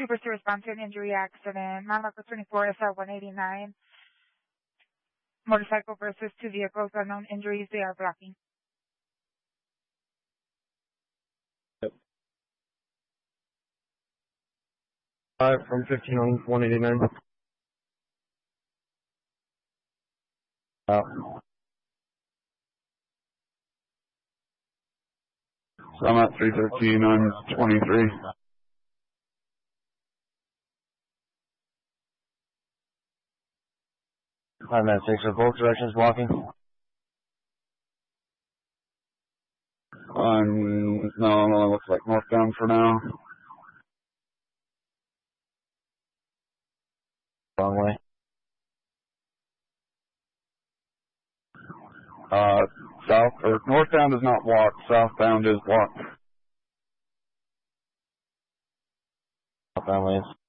Troopers to respond to an injury accident. Mile marker 24 SR 189. Motorcycle versus two vehicles. Unknown injuries. They are blocking. Yep. 5 from 15 on 189. So I'm at 313 on 23. I'm at 6 of both directions blocking. No, it looks like northbound for now. Wrong way. South or northbound is not blocked. Southbound is blocked. Southbound lanes.